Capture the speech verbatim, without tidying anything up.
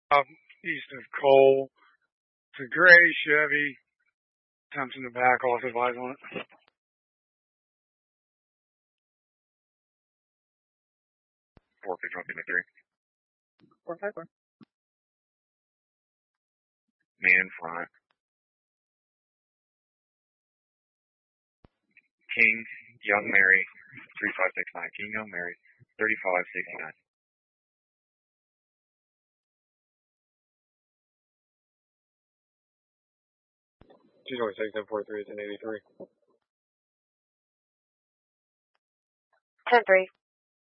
Um, east of Cole. It's a gray Chevy. Temps in the back, off advise on it. Four fifty one fifty three. Four five four. Man in front. King, Young Mary, three five six nine. King, Young Mary, thirty-five sixty-nine. two twenty-six, ten forty-three, ten eighty-three. ten three.